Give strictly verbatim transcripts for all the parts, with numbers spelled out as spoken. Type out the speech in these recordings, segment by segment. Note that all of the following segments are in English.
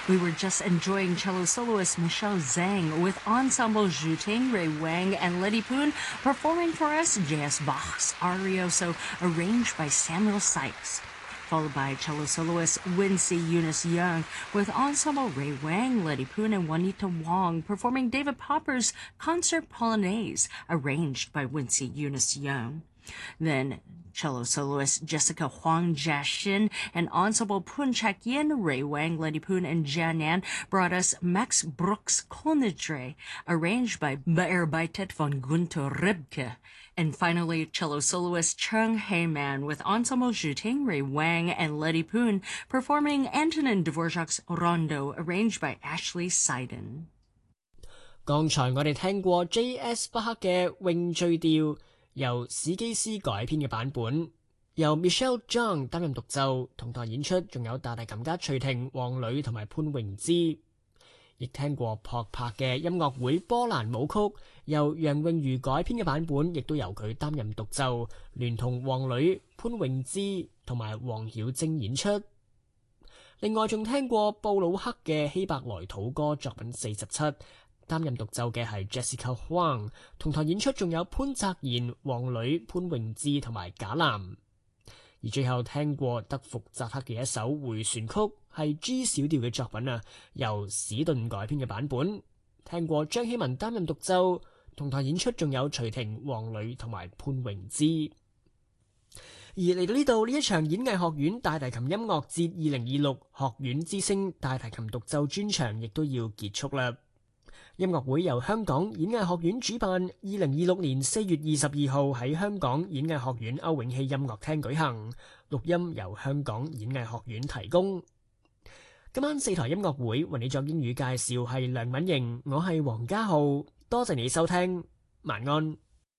We were just enjoying cello soloist Michelle Zhang with ensemble Zhu Ting, Ray Wang, and Letty Poon performing for us J S Bach's Arioso, arranged by Samuel Sykes, followed by cello soloist Wincy Eunice Young with ensemble Ray Wang, Letty Poon, and Juanita Wong performing David Popper's Concert Polonaise, arranged by Wincy Eunice Young. Then cello soloist Jessica Huang Jiaxin and ensemble Poon Chak Yin, Ray Wang, Letty Poon, and Jianan brought us Max Bruch's Königreich, arranged by Bearbeitet von Günter Ribke. And finally, cello soloist Cheng Heiman with ensemble Zhu Ting, Ray Wang, and Letty Poon performing Antonin Dvorak's Rondo, arranged by Ashley Seiden. 剛才我哋聽過 J S 巴克嘅詠醉調，由史基斯改編嘅版本，由 Michelle Zhang 擔任獨奏，同台演出仲有大提琴家徐婷、黃磊同埋潘榮芝。亦聽過朴柏嘅音樂會波蘭舞曲，由楊詠茹改編嘅版本，亦都由佢擔任獨奏，聯同黃磊、潘榮芝同埋黃曉晶演出。另外仲聽過布魯克嘅希伯來土歌作品四十七，擔任獨奏嘅係 Jessica Huang， 同台演出仲有潘澤賢、黃磊、潘榮芝同埋賈南。而最後聽過德福扎克嘅一首迴旋曲，係 G 小調嘅作品啊，由史頓改編嘅版本。聽過張希文擔任獨奏，同台演出仲有徐婷、黃磊同埋潘榮芝。而嚟到呢度，呢一場演藝學院大提琴音樂節二零二六學院之聲大提琴獨奏專場亦都要結束啦。音樂會由香港演藝學院主辦，二零二六年四月二十二號喺香港演藝學院歐永熙音樂廳舉行，錄音由香港演藝學院提供。今晚四台音樂會為你作英語介紹係梁敏瑩，我係黃家浩，多謝你收聽，晚安。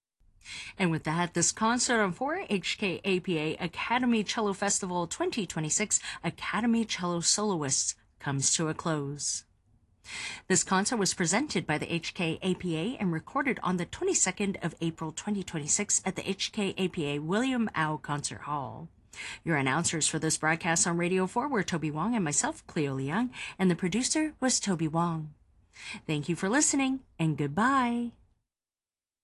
And with that, this concert on four H K A P A Academy Cello Festival twenty twenty-six Academy Cello Soloists comes to a close. This concert was presented by the H K A P A and recorded on the twenty-second of April twenty twenty-six at the H K A P A William Au Concert Hall. Your announcers for this broadcast on Radio four were Toby Wong and myself, Cleo Liang, and the producer was Toby Wong. Thank you for listening, and goodbye.